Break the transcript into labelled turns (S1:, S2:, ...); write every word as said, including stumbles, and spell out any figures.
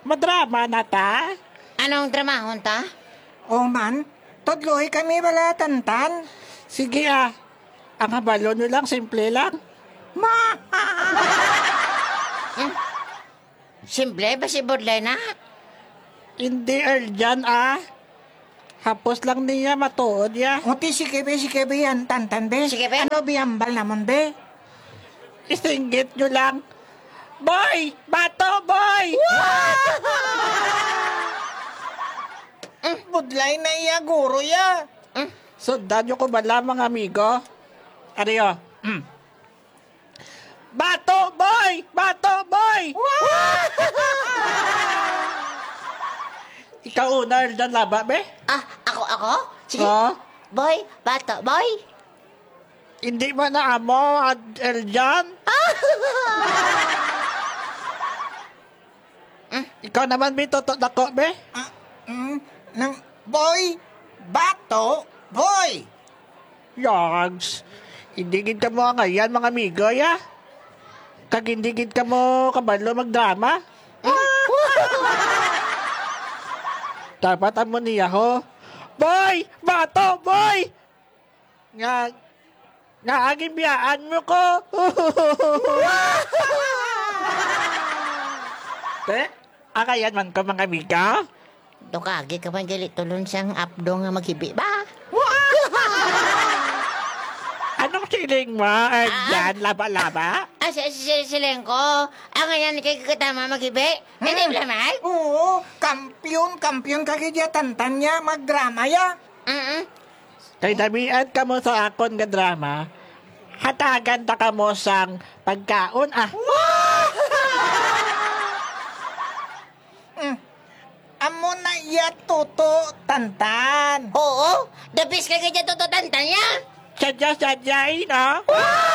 S1: Madrama na ta?
S2: Anong dramahon ta?
S3: O man, tudloy kami wala tantan.
S1: Sige ah. Ang habalo nyo lang, simple lang.
S3: Ma!
S2: Simple ba si Budlay na?
S1: Hindi Erjan ah. Hapos lang niya matuod ya.
S3: O ti sige be, sige be yan, tantan be.
S2: Sige, be.
S3: Ano biyambal naman be?
S1: Isinggit nyo lang. Boy! Bato, boy!
S3: Budlay na iya, guro ya.
S1: Sundan nyo ko bala mga amigo. Ariyo. Mm. Bato, boy! Bato, boy! Ikaw una, Erjan laba, be?
S2: Ah, ako, ako? Sige.
S1: Oh?
S2: Boy, bato, boy.
S1: Hindi ba na amo, Ad- Erjan? Ikaw naman, be, totot ako, be?
S3: Ah, mm, nang, boy, bato, boy.
S1: Yogs, hindi gid ka mo ngayon, mga amigo, ya? Kag hindi gid ka mo kabalo magdrama? Dapat amo niya ho. Boy! Bato! Boy! Nga, nga aging biyaan mo ko. Te, akayan man ka mga amiga?
S2: Dukagi ka man gali tulon siyang apdo nga maghibi ba?
S1: Anong siling mo, Erjan? Laba-laba?
S2: Ah, si, si, sileng ko. Ang ngayon kay kakatama maghibi. Hindi ba naman?
S3: Oo, kampiyon, kampiyon kagidya tantan niya, magdrama ya.
S2: Mm-mm.
S1: Kay damian ka mo sa akon nga drama, hatagan ta ka mo sang pagkaon ah.
S3: Mm. Amo na iya tuto, tantan.
S2: Oo, the best ka kaya tututantan niya.
S1: Sadya-sadyain ah.